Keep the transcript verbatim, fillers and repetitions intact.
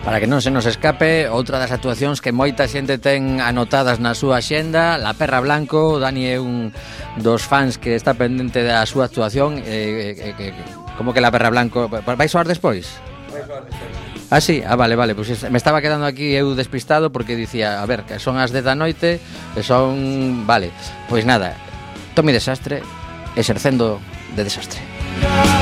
Para que non se nos escape, outra das actuacións que moita xente ten anotadas na súa axenda, La Perra Blanco. Dani é un dos fans que está pendente da súa actuación. eh, eh, eh, Como que La Perra Blanco? Vai soar despois? Vai soar despois. Ah, sí? Ah, vale, vale, pues me estaba quedando aquí eu despistado porque dicía, a ver, que son as dez da noite, que son... Vale, pois nada, Tommy Desastre, exercendo de desastre.